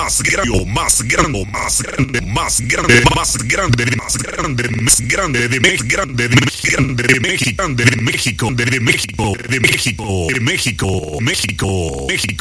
más grande, más grande, más grande, más grande, más grande, más grande, más grande de México, grande de México, grande de México, de México, de México, de México, México, México.